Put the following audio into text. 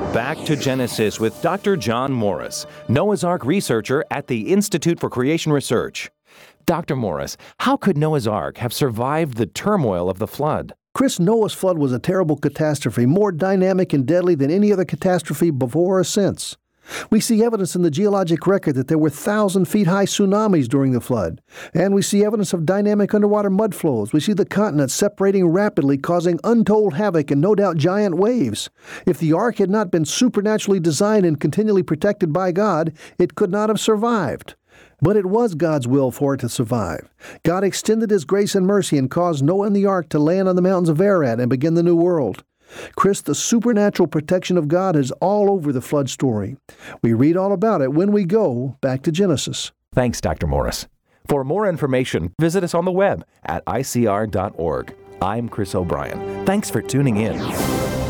Back to Genesis with Dr. John Morris, Noah's Ark researcher at the Institute for Creation Research. Dr. Morris, how could Noah's Ark have survived the turmoil of the flood? Chris, Noah's flood was a terrible catastrophe, more dynamic and deadly than any other catastrophe before or since. We see evidence in the geologic record that there were 1,000-feet-high tsunamis during the flood. And we see evidence of dynamic underwater mud flows. We see the continents separating rapidly, causing untold havoc and no doubt giant waves. If the ark had not been supernaturally designed and continually protected by God, it could not have survived. But it was God's will for it to survive. God extended His grace and mercy and caused Noah and the ark to land on the mountains of Ararat and begin the new world. Chris, the supernatural protection of God is all over the flood story. We read all about it when we go back to Genesis. Thanks, Dr. Morris. For more information, visit us on the web at icr.org. I'm Chris O'Brien. Thanks for tuning in.